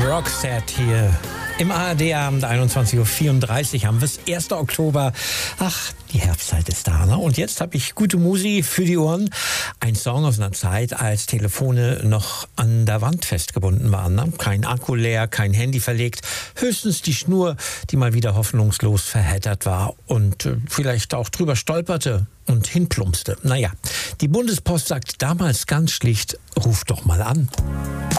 Roxette hier im ARD-Abend, 21.34 Uhr haben wir es, 1. Oktober. Ach, die Herbstzeit ist da, ne? Und jetzt habe ich gute Musik für die Ohren. Ein Song aus einer Zeit, als Telefone noch an der Wand festgebunden waren, ne? Kein Akku leer, kein Handy verlegt, höchstens die Schnur, die mal wieder hoffnungslos verheddert war und vielleicht auch drüber stolperte und hinplumpste. Naja, die Bundespost sagt damals ganz schlicht, ruf doch mal an.